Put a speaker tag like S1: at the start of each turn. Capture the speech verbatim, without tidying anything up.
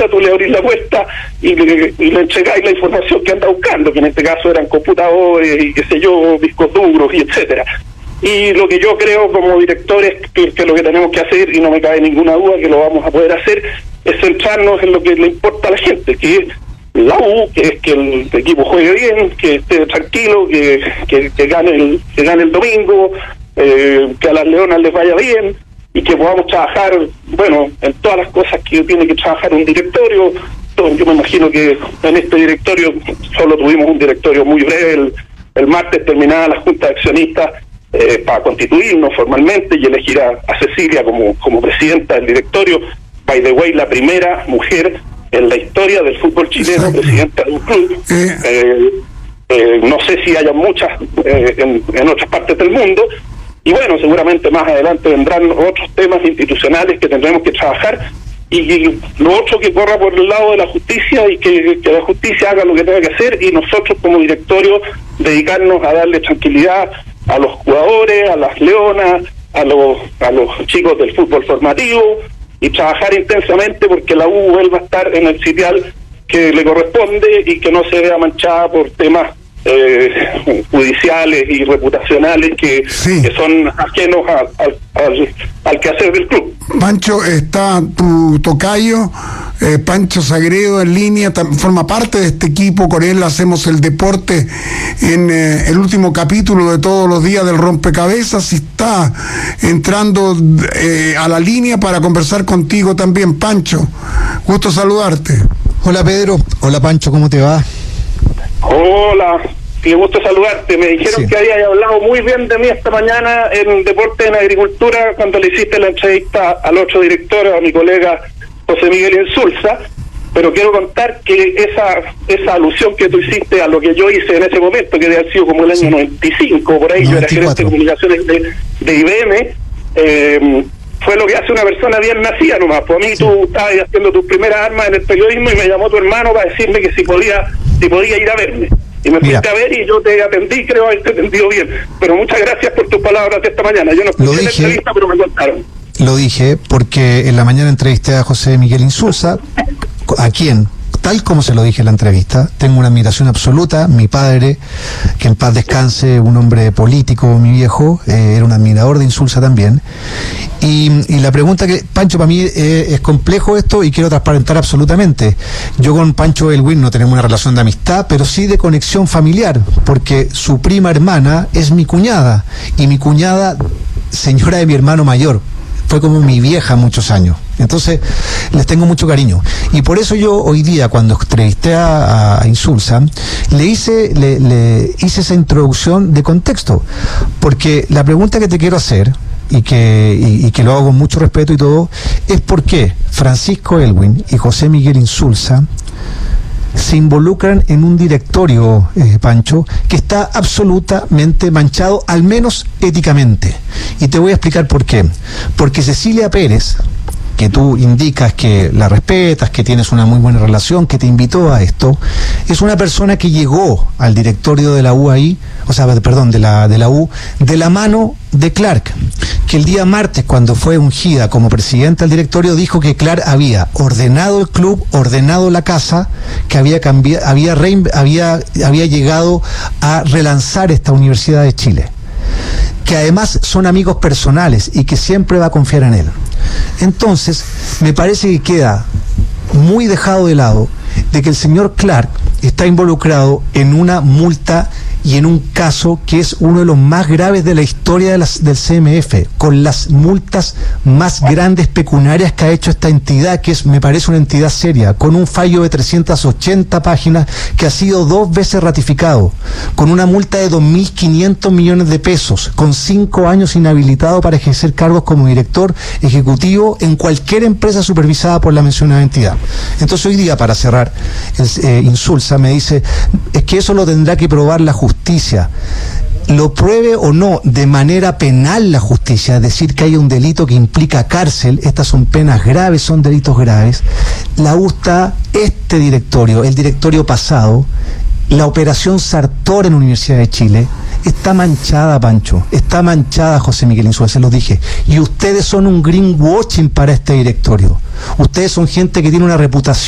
S1: casa, tú le abrís la puerta y le, y le entregáis la información que anda buscando, que en este caso eran computadores y qué sé yo, discos duros y etcétera. Y lo que yo creo como director es que, que lo que tenemos que hacer, y no me cabe ninguna duda que lo vamos a poder hacer, es centrarnos en lo que le importa a la gente, que es la U, que es que el equipo juegue bien, que esté tranquilo, que, que, que gane el, que gane el domingo, eh, que a las Leonas les vaya bien, y que podamos trabajar, bueno, en todas las cosas que tiene que trabajar un directorio. Yo me imagino que en este directorio solo tuvimos un directorio muy breve. El, el martes terminaba la Junta de Accionistas eh, para constituirnos formalmente y elegir a, a Cecilia como, como presidenta del directorio. By the way, la primera mujer en la historia del fútbol chileno, exacto, presidenta de un club. Eh. Eh, eh, no sé si haya muchas eh, en, en otras partes del mundo. Y bueno, seguramente más adelante vendrán otros temas institucionales que tendremos que trabajar, y, y lo otro que corra por el lado de la justicia, y que, que la justicia haga lo que tenga que hacer, y nosotros como directorio dedicarnos a darle tranquilidad a los jugadores, a las Leonas, a los, a los chicos del fútbol formativo, y trabajar intensamente porque la U vuelva a estar en el sitial que le corresponde y que no se vea manchada por temas Eh, judiciales y reputacionales que, sí. que son ajenos a, a, al, al quehacer del club.
S2: Pancho, está tu tocayo, eh, Pancho Sagredo, en línea, tam, forma parte de este equipo. Con él hacemos el deporte en eh, el último capítulo de Todos los Días del Rompecabezas, y está entrando eh, a la línea para conversar contigo también. Pancho, gusto saludarte.
S3: Hola Pedro, hola Pancho, ¿cómo te va?
S1: Hola, qué gusto saludarte. Me dijeron sí. que habías hablado muy bien de mí esta mañana en Deporte en Agricultura, cuando le hiciste la entrevista al otro director, a mi colega José Miguel Insulza, pero quiero contar que esa esa alusión que tú hiciste a lo que yo hice en ese momento, que debe haber sido como el año sí. noventa y cinco, por ahí, noventa y cuatro. Yo era gerente de comunicaciones de, de I B M, eh, fue lo que hace una persona bien nacida nomás. Pues a mí sí. tú estabas haciendo tus primeras armas en el periodismo y me llamó tu hermano para decirme que si podía si podía ir a verme. Y me fuiste a ver y yo te atendí, creo haberte atendido bien. Pero muchas gracias por tus palabras de esta mañana. Yo no escuché la entrevista, pero me contaron.
S3: Lo dije porque en la mañana entrevisté a José Miguel Insulza, a quien, tal como se lo dije en la entrevista, tengo una admiración absoluta. Mi padre, que en paz descanse, un hombre político, mi viejo, eh, era un admirador de Insulza también. Y, y la pregunta que, Pancho, para mí eh, es complejo esto y quiero transparentar absolutamente. Yo con Pancho Elwin no tenemos una relación de amistad, pero sí de conexión familiar, porque su prima hermana es mi cuñada, y mi cuñada, señora de mi hermano mayor, fue como mi vieja muchos años. Entonces les tengo mucho cariño, y por eso yo hoy día, cuando entrevisté a, a Insulza, le hice le, le hice esa introducción de contexto, porque la pregunta que te quiero hacer, y que y, y que lo hago con mucho respeto y todo, es por qué Francisco Elwin y José Miguel Insulza se involucran en un directorio, eh, Pancho, que está absolutamente manchado, al menos éticamente. Y te voy a explicar por qué. Porque Cecilia Pérez, que tú indicas que la respetas, que tienes una muy buena relación, que te invitó a esto, es una persona que llegó al directorio de la U ahí, o sea, perdón, de la de la U, de la mano de Clark, que el día martes, cuando fue ungida como presidenta del directorio, dijo que Clark había ordenado el club, ordenado la casa, que había cambiado, había rein, había había llegado a relanzar esta Universidad de Chile, que además son amigos personales y que siempre va a confiar en él. Entonces, me parece que queda muy dejado de lado de que el señor Clark está involucrado en una multa y en un caso que es uno de los más graves de la historia de las, del C M F, con las multas más grandes pecuniarias que ha hecho esta entidad, que es, me parece, una entidad seria, con un fallo de trescientas ochenta páginas que ha sido dos veces ratificado, con una multa de dos mil quinientos millones de pesos, con cinco años inhabilitado para ejercer cargos como director ejecutivo en cualquier empresa supervisada por la mencionada entidad. Entonces hoy día, para cerrar, el, eh, Insulza me dice, es que eso lo tendrá que probar la justicia. Justicia, lo pruebe o no de manera penal la justicia, es decir, que haya un delito que implica cárcel, estas son penas graves, son delitos graves. La U está, este directorio, el directorio pasado, la operación Sartor en la Universidad de Chile, está manchada, Pancho, está manchada, José Miguel Insulza, se lo dije, y ustedes son un greenwashing para este directorio. Ustedes son gente que tiene una reputación